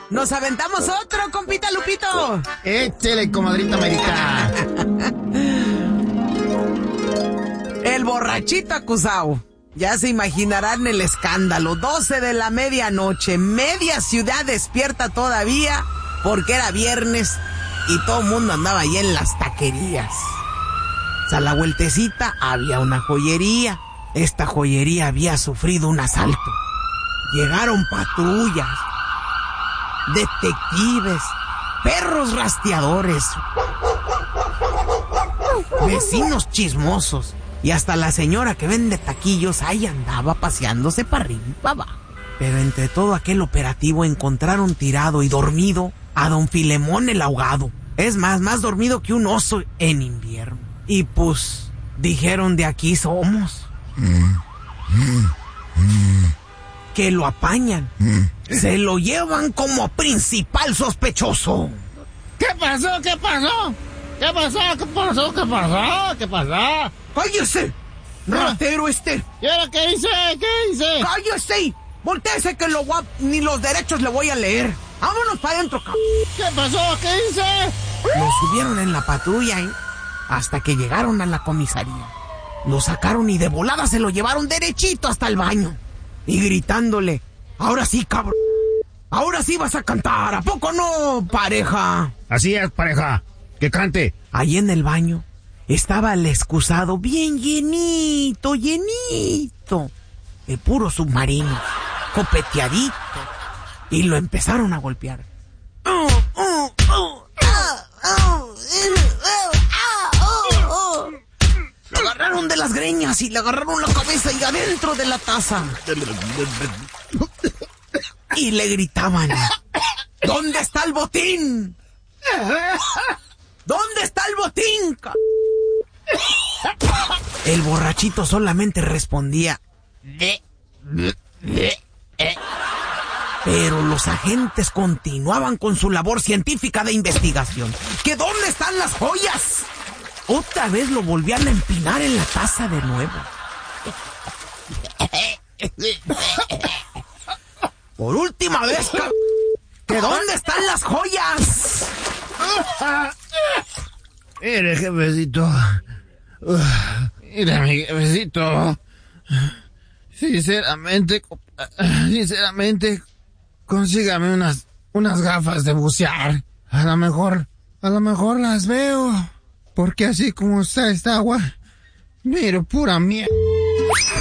¿Nos aventamos otro, compita Lupito? Échale, comadrita América. El borrachito acusado. Ya se imaginarán el escándalo. 12 de la medianoche. Media ciudad despierta todavía porque era viernes y todo el mundo andaba ahí en las taquerías. O sea, a la vueltecita había una joyería. Esta joyería había sufrido un asalto. Llegaron patrullas, detectives, perros rastreadores, vecinos chismosos y hasta la señora que vende taquillos ahí andaba paseándose para arriba y para abajo. Pero entre todo aquel operativo encontraron tirado y dormido a don Filemón el ahogado. Es más dormido que un oso en invierno. Y pues dijeron, de aquí somos. Que lo apañan. Se lo llevan como principal sospechoso. ¿Qué pasó? ¿Qué pasó? ¿Qué pasó? ¿Qué pasó? ¿Qué pasó? ¿Qué pasó? ¡Cállese! ¡Ratero este! ¿Y ahora qué hice? ¿Qué hice? ¡Cállese! ¡Voltéese que ni los derechos le voy a leer! ¡Vámonos para adentro, cabrón! ¿Qué pasó? ¿Qué hice? Lo subieron en la patrulla, hasta que llegaron a la comisaría. Lo sacaron y de volada se lo llevaron derechito hasta el baño. Y gritándole, ahora sí, cabrón. Ahora sí vas a cantar, ¿a poco no, pareja? Así es, pareja. Que cante. Ahí en el baño estaba el excusado bien llenito de puro submarino, copeteadito. Y lo empezaron a golpear. Lo agarraron de las greñas y le agarraron la cabeza y adentro de la taza. Y le gritaban, ¿dónde está el botín? ¿Dónde está el botín? El borrachito solamente respondía, pero los agentes continuaban con su labor científica de investigación. ¿Que dónde están las joyas? Otra vez lo volvían a empinar en la taza de nuevo. Por última vez, ¿que dónde están las joyas? Mire, jefecito. Mira, mi jefecito. Sinceramente, consígame unas gafas de bucear. A lo mejor las veo. Porque así como está esta agua, miro pura mierda.